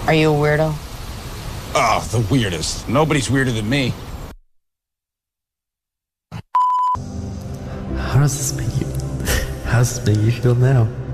Are you a weirdo? Oh, the weirdest. Nobody's weirder than me. How does this make you feel now?